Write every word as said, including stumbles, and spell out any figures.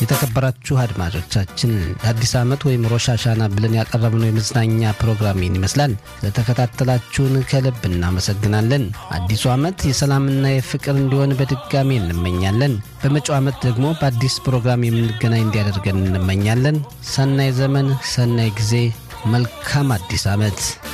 የተከበራችሁ አድማጮቻችን አዲስ ዓመት ወይም ሮሽ ሀሻና ብለን ያቀረብነው የመዝናኛ ፕሮግራም ይመስላል። ለተከታተላችሁን ከልብ እናመሰግናለን። አዲሱ ዓመት የሰላምና የፍቅር እንዲሆን በድጋሚ እንመኛለን። በመጪው ዓመት ደግሞ በአዲስ ፕሮግራም የምንገናኝ እንዲያደርገን እንመኛለን። ሰናይ ዘመን፣ ሰናይ ጊዜ፣ መልካም አዲስ ዓመት።